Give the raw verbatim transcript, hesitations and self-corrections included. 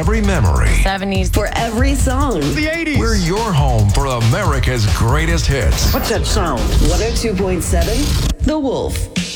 every memory. seventies. For every song. The eighties. We're your home for America's greatest hits. What's that sound? one oh two point seven The Wolf.